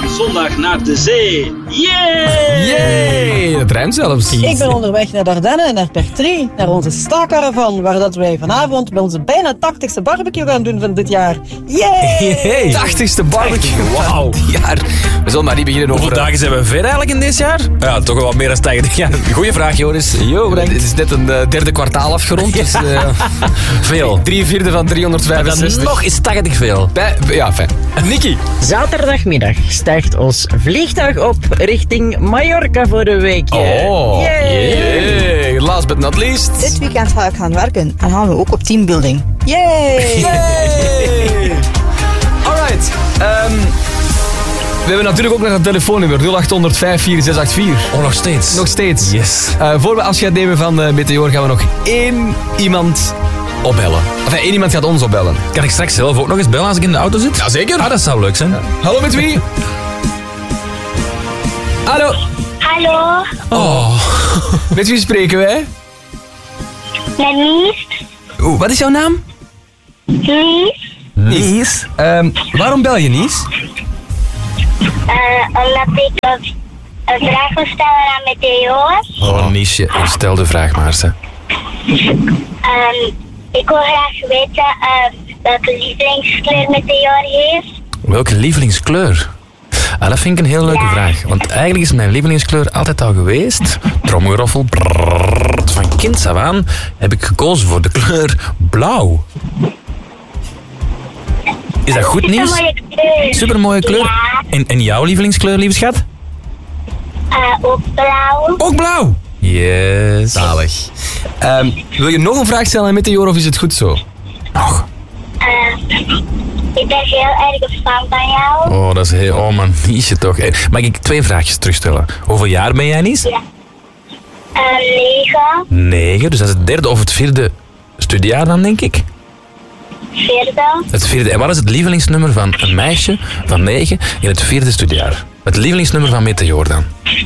zondag naar de zee. Yay! Yay! Dat rijmt zelfs. Ik ben onderweg naar Dardenne, naar Pertrie, naar onze staakkaravan, waar dat wij vanavond bij onze bijna 80ste barbecue gaan doen van dit jaar. Yay! 80ste barbecue. Wauw. Jaar. We zullen maar niet beginnen over... Hoeveel dagen zijn we ver eigenlijk in dit jaar? Ja, toch wel wat meer dan 80 jaar. Goeie vraag, Joris. Het is net een derde kwartaal afgerond. Dus, veel. 3/4 van 365. Dan nog is 80 veel. Ja, fijn. Nicky. Zaterdagmiddag stijgt ons vliegtuig op richting Mallorca voor een weekje. Oh, yay. Last but not least. Dit weekend ga ik gaan werken en gaan we ook op teambuilding. Yay! Alright. We hebben natuurlijk ook nog een telefoonnummer 0800 54684. Oh, nog steeds? Nog steeds. Yes. Voor we afscheid nemen van Meteor gaan we nog één iemand opbellen. Enfin, één iemand gaat ons opbellen. Kan ik straks zelf ook nog eens bellen als ik in de auto zit? Jazeker. Ah, dat zou leuk zijn. Ja. Hallo, met wie? Hallo. Hallo. Oh. Met wie spreken wij? Met Nies. Wat is jouw naam? Nies. Waarom bel je, Nies? Omdat ik een vraag wil stellen aan Meteor. Oh, Niesje, stel de vraag maar eens. Ik wil graag weten welke lievelingskleur Meteor heeft. Welke lievelingskleur? Dat vind ik een heel leuke vraag. Want eigenlijk is mijn lievelingskleur altijd al geweest. Tromgeroffel. Van kinds af aan heb ik gekozen voor de kleur blauw. Is dat goed nieuws? Supermooie kleur. Ja. En jouw lievelingskleur, lieve schat? Ook blauw. Ook blauw. Yes. Zalig. Wil je nog een vraag stellen aan Meteor of is het goed zo? Nog. Ik ben heel erg een fan van jou. Oh, dat is heel... Oh, man, Niesje toch. Mag ik 2 vraagjes terugstellen? Hoeveel jaar ben jij, Nies? Ja. 9. 9, dus dat is het 3e of het 4e studiejaar dan, denk ik? 4e. Het 4e. En wat is het lievelingsnummer van een meisje van 9 in het 4e studiejaar? Het lievelingsnummer van Meteor dan?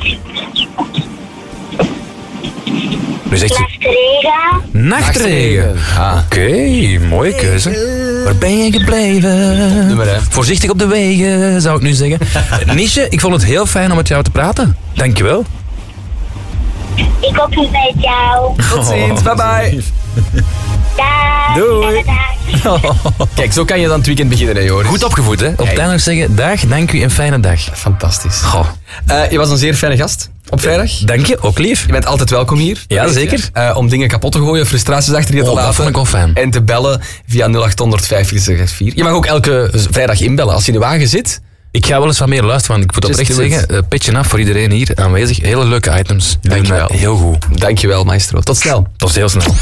Nu zegt ze... Nachtregen. Nachtregen. Oké, mooie keuze. Waar ben je gebleven? Nummer, hè. Voorzichtig op de wegen, zou ik nu zeggen. Niesje, ik vond het heel fijn om met jou te praten. Dankjewel. Ik ook niet met jou. Tot ziens, bye bye. Dag. Doei. Kijk, zo kan je dan het weekend beginnen, hè, Joris. Goed opgevoed, hè? Op het einde nog zeggen, dag, dank u en fijne dag. Fantastisch. Goh. Je was een zeer fijne gast op vrijdag. Dank je, ook lief. Je bent altijd welkom hier. Ja, zeker. Om dingen kapot te gooien, frustraties achter je te laten. Dat vond ik wel fijn. En te bellen via 0800 546. Je mag ook elke vrijdag inbellen als je in de wagen zit. Ik ga wel eens wat meer luisteren, want ik moet oprecht zeggen, petje af voor iedereen hier aanwezig. Hele leuke items. Dankjewel. Heel goed. Dankjewel, maestro. Tot snel. Tot heel snel.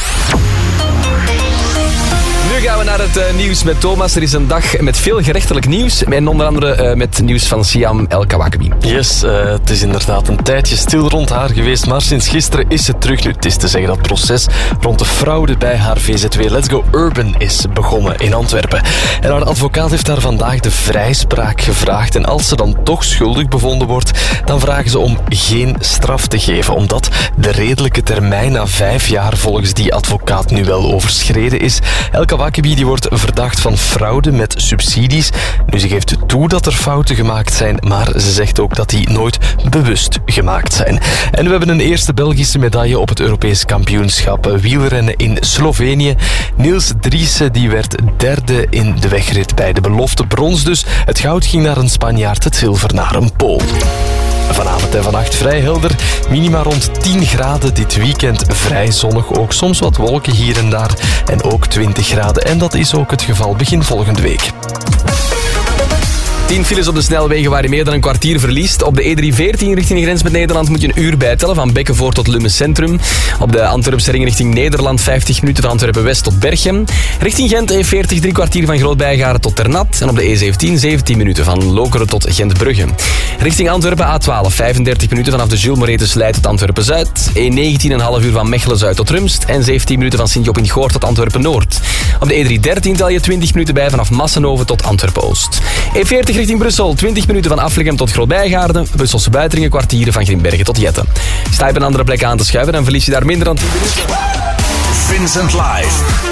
Nu gaan we naar het nieuws met Thomas. Er is een dag met veel gerechtelijk nieuws. En onder andere met nieuws van Siam El Kawakabi. Yes, het is inderdaad een tijdje stil rond haar geweest, maar sinds gisteren is het terug. Nu, het is te zeggen dat het proces rond de fraude bij haar VZW Let's Go Urban is begonnen in Antwerpen. En haar advocaat heeft haar vandaag de vrijspraak gevraagd. En als ze dan toch schuldig bevonden wordt, dan vragen ze om geen straf te geven. Omdat de redelijke termijn na 5 jaar volgens die advocaat nu wel overschreden is. El Kawakabi die wordt verdacht van fraude met subsidies. Nu, ze geeft toe dat er fouten gemaakt zijn, maar ze zegt ook dat die nooit bewust gemaakt zijn. En we hebben een eerste Belgische medaille op het Europees kampioenschap wielrennen in Slovenië. Niels Driessen die werd 3e in de wegrit bij de belofte brons. Dus het goud ging naar een Spanjaard, het zilver naar een Pool. Vanavond en vannacht vrij helder. Minima rond 10 graden. Dit weekend vrij zonnig. Ook soms wat wolken hier en daar. En ook 20 graden. En dat is ook het geval begin volgende week. 10 files op de snelwegen waar je meer dan een kwartier verliest. Op de E314 richting de grens met Nederland moet je een uur bijtellen. Van Bekkenvoort tot Lummen Centrum. Op de Antwerpse ring richting Nederland 50 minuten van Antwerpen-West tot Berchem. Richting Gent E40 3 kwartier van Groot-Bijgaren tot Ternat. En op de E17 17 minuten van Lokeren tot Gent-Brugge. Richting Antwerpen A12 35 minuten vanaf de Jules Moretus-Leid tot Antwerpen-Zuid. E19 een half uur van Mechelen-Zuid tot Rumst. En 17 minuten van Sint-Job-in-Goort tot Antwerpen-Noord. Op de E313 tel je 20 minuten bij vanaf Massenhoven tot Antwerpen-Oost. E40 richting Brussel, 20 minuten van Aflichem tot Groot-Bijgaarden. Brusselse Buiteringen kwartieren van Grimbergen tot Jetten. Sta je op een andere plek aan te schuiven, dan verlies je daar minder dan 10 minuten. Vincent Live.